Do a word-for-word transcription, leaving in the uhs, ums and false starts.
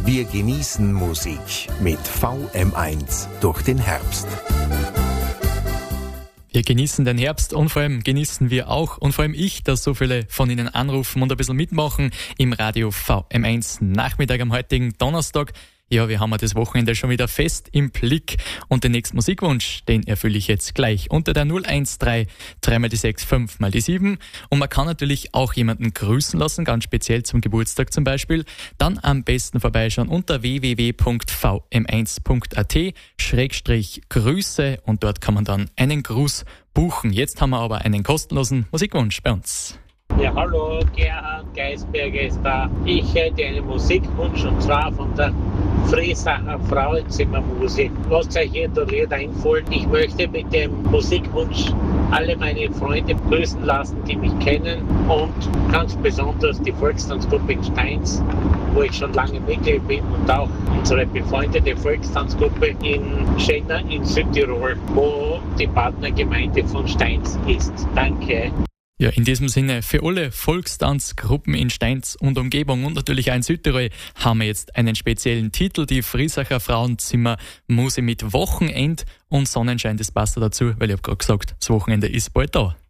Wir genießen Musik mit V M eins durch den Herbst. Wir genießen den Herbst und vor allem genießen wir auch und vor allem ich, dass so viele von Ihnen anrufen und ein bisschen mitmachen im Radio V M eins Nachmittag am heutigen Donnerstag. Ja, wir haben ja das Wochenende schon wieder fest im Blick und den nächsten Musikwunsch, den erfülle ich jetzt gleich unter der null eins drei, drei mal die sechs, fünf mal die sieben. Und man kann natürlich auch jemanden grüßen lassen, ganz speziell zum Geburtstag zum Beispiel. Dann am besten vorbeischauen unter w w w punkt v m eins punkt a t Schrägstrich Grüße und dort kann man dann einen Gruß buchen. Jetzt haben wir aber einen kostenlosen Musikwunsch bei uns. Ja, hallo, Gerhard Geisberger ist da. Ich hätte einen Musikwunsch und zwar von der Friesacher Frauenzimmermusik. Lasst euch hier der Lied einfallen. Ich möchte mit dem Musikwunsch alle meine Freunde grüßen lassen, die mich kennen und ganz besonders die Volkstanzgruppe in Steins, wo ich schon lange Mitglied bin und auch unsere befreundete Volkstanzgruppe in Schenna in Südtirol, wo die Partnergemeinde von Steins ist. Danke. Ja, in diesem Sinne, für alle Volkstanzgruppen in Steins und Umgebung und natürlich auch in Südtirol haben wir jetzt einen speziellen Titel, die Friesacher Frauenzimmer Musik mit Wochenend und Sonnenschein, das passt dazu, weil ich habe gerade gesagt, das Wochenende ist bald da.